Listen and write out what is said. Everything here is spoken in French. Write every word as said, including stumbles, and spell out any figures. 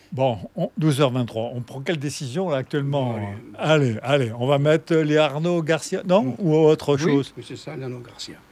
Bon, on- douze heures vingt-trois. On prend quelle décision là Bon, actuellement? allez, Allez, allez, on va mettre les Arnaud Garcia, non? mm. Ou autre Oui, chose? oui, c'est ça, Lano Garcia.